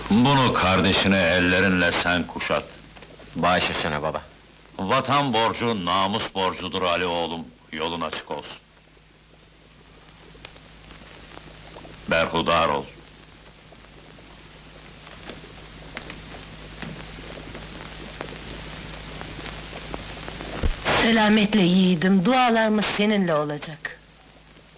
Bunu kardeşine ellerinle sen kuşat. Baş üstüne baba. Vatan borcu, namus borcudur Ali oğlum, yolun açık olsun. Berhudar ol. Selametle yiğidim, dualarımız seninle olacak.